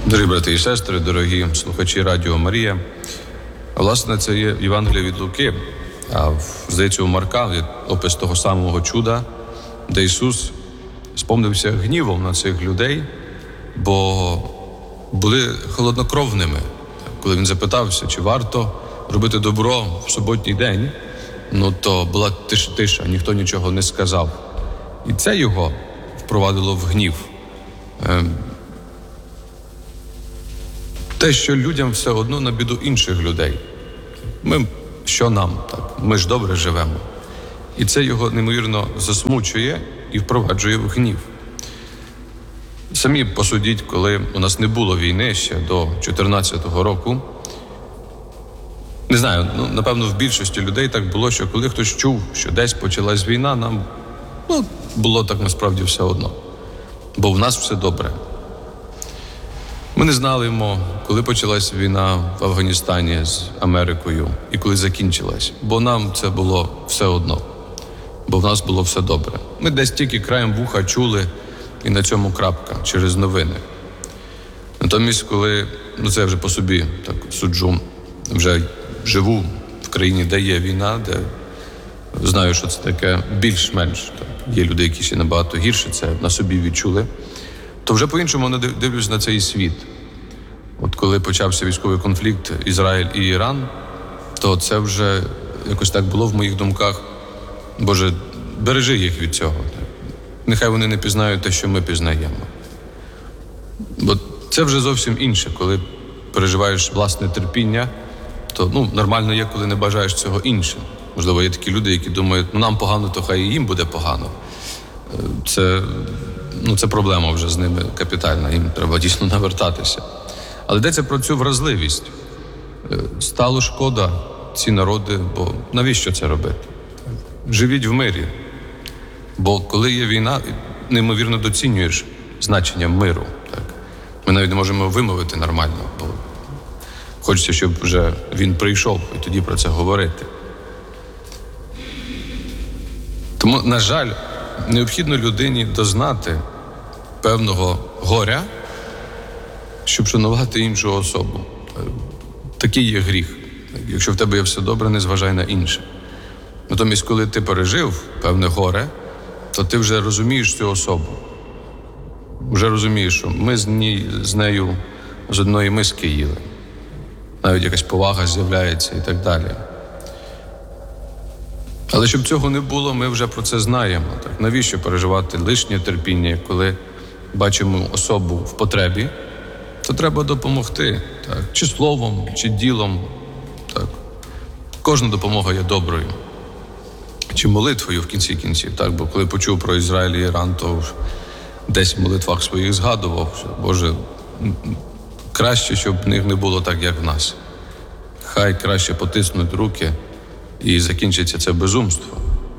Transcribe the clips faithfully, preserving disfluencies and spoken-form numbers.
Дорогі брати і сестри, дорогі слухачі Радіо Марія. Власне, це є Євангеліє від Луки, а здається, у Марка є опис того самого чуда, де Ісус сповнився гнівом на цих людей, бо були холоднокровними. Коли Він запитався, чи варто робити добро в суботній день, ну то була тиша, тиша, ніхто нічого не сказав. І це його впровадило в гнів. Те, що людям все одно на біду інших людей. Ми, що нам? Так, ми ж добре живемо. І це його неймовірно засмучує і впроваджує в гнів. Самі посудіть, коли у нас не було війни ще до чотирнадцятого року. Не знаю, ну, напевно, в більшості людей так було, що коли хтось чув, що десь почалась війна, нам ну, було так насправді все одно. Бо в нас все добре. Ми не знали, коли почалась війна в Афганістані з Америкою і коли закінчилась, бо нам це було все одно, бо в нас було все добре. Ми десь тільки краєм вуха чули, і на цьому крапка, через новини. Натомість, коли, ну це я вже по собі так суджу, вже живу в країні, де є війна, де знаю, що це таке більш-менш. Так. Є люди, які ще набагато гірше це на собі відчули. То вже по-іншому не дивлюсь на цей світ. От коли почався військовий конфлікт Ізраїль і Іран, то це вже якось так було в моїх думках. Боже, бережи їх від цього. Нехай вони не пізнають те, що ми пізнаємо. Бо це вже зовсім інше, коли переживаєш власне терпіння, то ну, нормально є, коли не бажаєш цього іншим. Можливо, є такі люди, які думають, ну нам погано, то хай і їм буде погано. Це... Ну, це проблема вже з ними капітальна, їм треба дійсно навертатися. Але йдеться про цю вразливість. Стало шкода ці народи, бо навіщо це робити? Живіть в мирі. Бо коли є війна, неймовірно доцінюєш значення миру. Так? Ми навіть не можемо вимовити нормально, бо хочеться, щоб вже він прийшов і тоді про це говорити. Тому, на жаль, необхідно людині дознати певного горя, щоб шанувати іншу особу. Такий є гріх. Якщо в тебе є все добре, не зважай на інше. Натомість, коли ти пережив певне горе, то ти вже розумієш цю особу. Вже розумієш, що ми з, ній, з нею з одної миски їли. Навіть якась повага з'являється і так далі. Але щоб цього не було, ми вже про це знаємо. Так, навіщо переживати лишнє терпіння, коли бачимо особу в потребі, то треба допомогти. Так, чи словом, чи ділом. Так. Кожна допомога є доброю. Чи молитвою в кінці кінців. Так, бо коли почув про Ізраїль і Іран, то десь в молитвах своїх згадував, що, Боже, краще, щоб в них не було так, як в нас. Хай краще потиснуть руки, і закінчиться це безумство.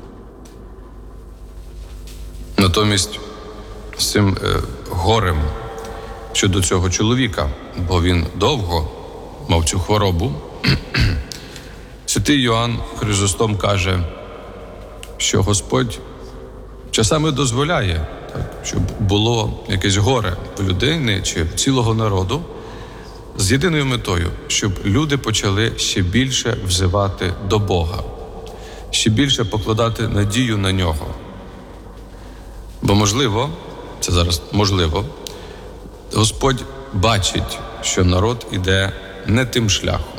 Натомість з цим е, горем щодо цього чоловіка, бо він довго мав цю хворобу, святий Йоанн Хризостом каже, що Господь часами дозволяє, так, щоб було якесь горе в людини чи в цілого народу, з єдиною метою, щоб люди почали ще більше взивати до Бога, ще більше покладати надію на Нього. Бо можливо, це зараз можливо, Господь бачить, що народ іде не тим шляхом,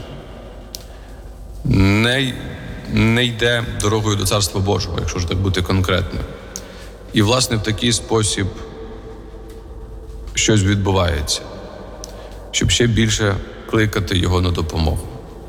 не, не йде дорогою до Царства Божого, якщо ж так бути конкретним. І, власне, в такий спосіб щось відбувається, щоб ще більше кликати його на допомогу.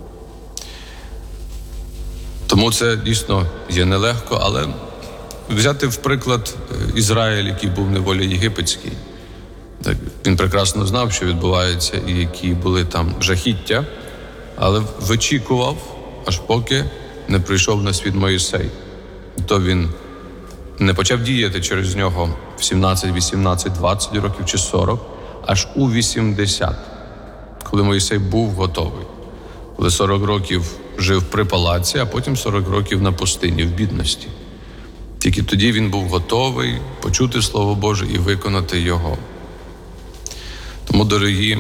Тому це дійсно є нелегко, але взяти в приклад Ізраїль, який був в неволі єгипетській. Так, він прекрасно знав, що відбувається і які були там жахіття, але вичікував, аж поки не прийшов на світ Моїсей. То він не почав діяти через нього в сімнадцять, вісімнадцять, двадцять років чи сорок, аж у вісімдесят, коли Моїсей був готовий. Коли сорок років жив при палаці, а потім сорок років на пустині, в бідності. Тільки тоді він був готовий почути Слово Боже і виконати його. Тому, дорогі,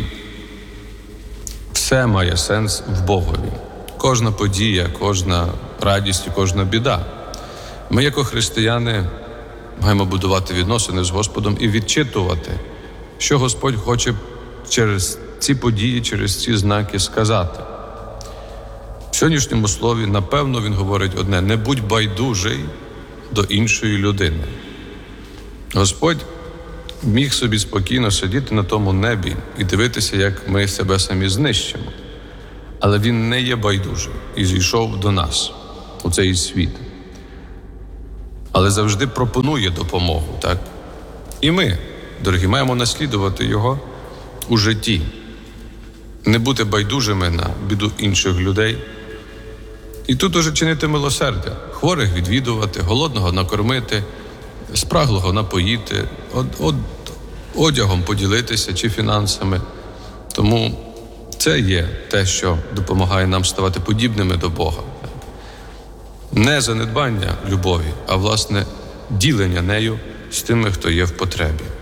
все має сенс в Богові. Кожна подія, кожна радість і кожна біда. Ми, як християни, маємо будувати відносини з Господом і відчитувати, що Господь хоче через ці події, через ці знаки сказати. В сьогоднішньому слові, напевно, він говорить одне: не будь байдужий до іншої людини. Господь міг собі спокійно сидіти на тому небі і дивитися, як ми себе самі знищимо. Але він не є байдужий і зійшов до нас у цей світ. Але завжди пропонує допомогу, так? І ми, дорогі, маємо наслідувати його у житті. Не бути байдужими на біду інших людей. І тут уже чинити милосердя. Хворих відвідувати, голодного накормити, спраглого напоїти, од, од, одягом поділитися чи фінансами. Тому це є те, що допомагає нам ставати подібними до Бога. Не занедбання любові, а, власне, ділення нею з тими, хто є в потребі.